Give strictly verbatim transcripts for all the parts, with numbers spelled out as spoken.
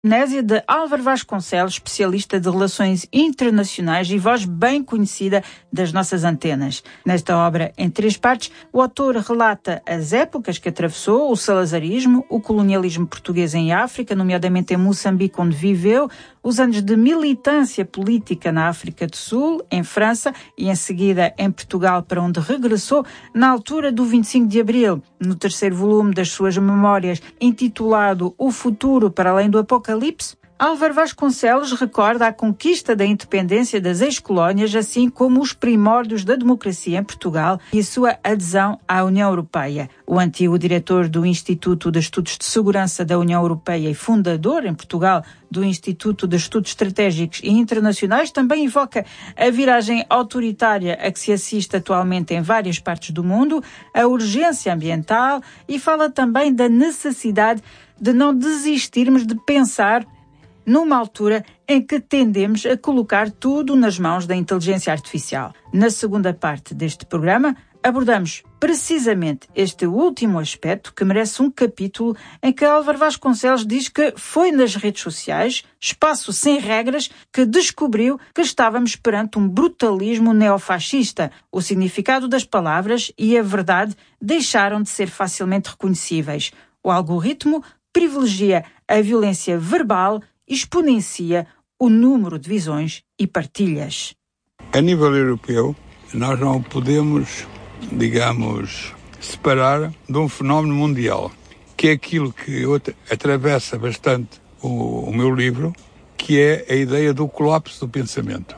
Indonésia, de Álvaro Vasconcelos, especialista de relações internacionais e voz bem conhecida das nossas antenas. Nesta obra, em três partes, o autor relata as épocas que atravessou, o salazarismo, o colonialismo português em África, nomeadamente em Moçambique, onde viveu, os anos de militância política na África do Sul, em França e em seguida em Portugal, para onde regressou na altura do vinte e cinco de Abril. No terceiro volume das suas memórias, intitulado O Futuro para Além do Apocalipse, Álvaro Vasconcelos recorda a conquista da independência das ex-colónias, assim como os primórdios da democracia em Portugal e a sua adesão à União Europeia. O antigo diretor do Instituto de Estudos de Segurança da União Europeia e fundador em Portugal do Instituto de Estudos Estratégicos e Internacionais também evoca a viragem autoritária a que se assiste atualmente em várias partes do mundo, a urgência ambiental e fala também da necessidade de não desistirmos de pensar numa altura em que tendemos a colocar tudo nas mãos da inteligência artificial. Na segunda parte deste programa, abordamos precisamente este último aspecto que merece um capítulo em que Álvaro Vasconcelos diz que foi nas redes sociais, espaço sem regras, que descobriu que estávamos perante um brutalismo neofascista. O significado das palavras e a verdade deixaram de ser facilmente reconhecíveis. O algoritmo privilegia a violência verbal, exponencia o número de visões e partilhas. A nível europeu, nós não podemos, digamos, separar de um fenómeno mundial, que é aquilo que atravessa bastante o, o meu livro, que é a ideia do colapso do pensamento.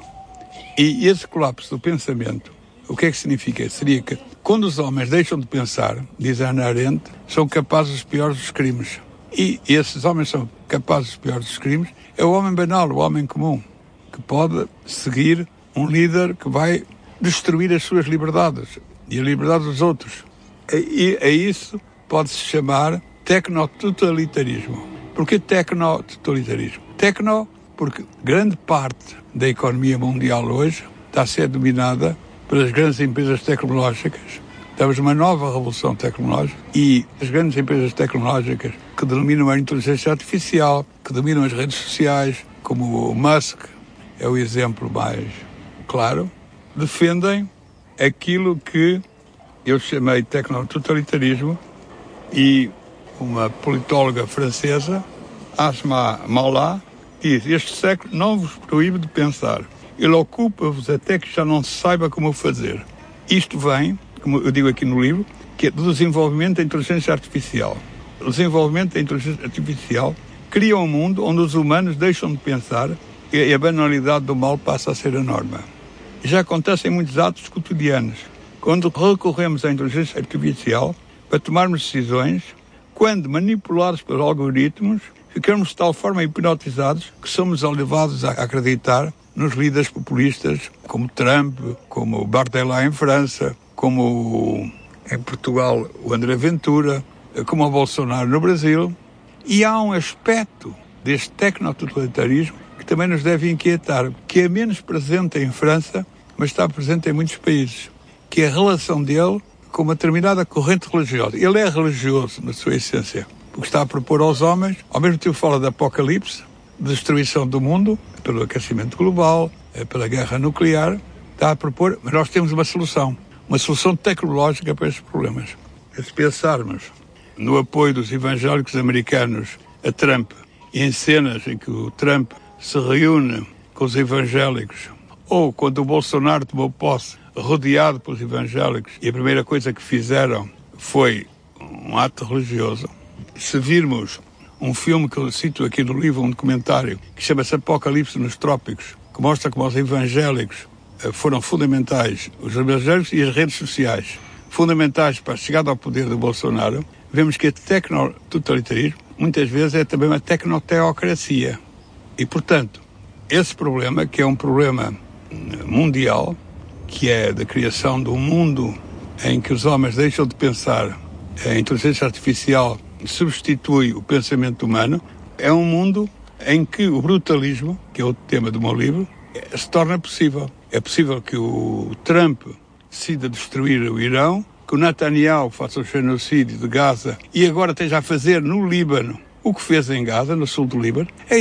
E esse colapso do pensamento, o que é que significa? Seria que quando os homens deixam de pensar, diz Hannah Arendt, são capazes dos piores dos crimes. E esses homens são capazes dos piores dos crimes, é o homem banal, o homem comum, que pode seguir um líder que vai destruir as suas liberdades e a liberdade dos outros. E a isso pode-se chamar tecnototalitarismo. Porquê tecnototalitarismo? Tecno, porque grande parte da economia mundial hoje está a ser dominada pelas grandes empresas tecnológicas. Estamos numa nova revolução tecnológica e as grandes empresas tecnológicas que dominam a inteligência artificial, que dominam as redes sociais, como o Musk, é o exemplo mais claro, defendem aquilo que eu chamei de tecnototalitarismo e uma politóloga francesa, Asma Maula, diz: este século não vos proíbe de pensar, ele ocupa-vos até que já não se saiba como o fazer. Isto vem, como eu digo aqui no livro, que é do desenvolvimento da inteligência artificial. O desenvolvimento da inteligência artificial cria um mundo onde os humanos deixam de pensar e a banalidade do mal passa a ser a norma. Já acontece em muitos atos cotidianos, quando recorremos à inteligência artificial para tomarmos decisões, quando manipulados pelos algoritmos, ficamos de tal forma hipnotizados que somos levados a acreditar nos líderes populistas como Trump, como Bardella em França, como em Portugal o André Ventura, como o Bolsonaro no Brasil. E há um aspecto deste tecnototalitarismo que também nos deve inquietar, que é menos presente em França, mas está presente em muitos países, que é a relação dele com uma determinada corrente religiosa. Ele é religioso na sua essência, porque está a propor aos homens, ao mesmo tempo fala de apocalipse, de destruição do mundo, pelo aquecimento global, pela guerra nuclear, está a propor, mas nós temos uma solução, uma solução tecnológica para estes problemas. Se pensarmos no apoio dos evangélicos americanos a Trump, e em cenas em que o Trump se reúne com os evangélicos, ou quando o Bolsonaro tomou posse, rodeado pelos evangélicos, e a primeira coisa que fizeram foi um ato religioso. Se virmos um filme que eu cito aqui no livro, um documentário, que chama-se Apocalipse nos Trópicos, que mostra como os evangélicos foram fundamentais, os evangélicos e as redes sociais, fundamentais para a chegada ao poder do Bolsonaro, vemos que a tecnototalitarismo muitas vezes é também uma tecnoteocracia. E, portanto, esse problema, que é um problema mundial, que é da criação de um mundo em que os homens deixam de pensar, a inteligência artificial substitui o pensamento humano, é um mundo em que o brutalismo, que é o tema do meu livro, se torna possível. É possível que o Trump decida destruir o Irão, que o Netanyahu faça o genocídio de Gaza e agora esteja a fazer no Líbano o que fez em Gaza, no sul do Líbano. É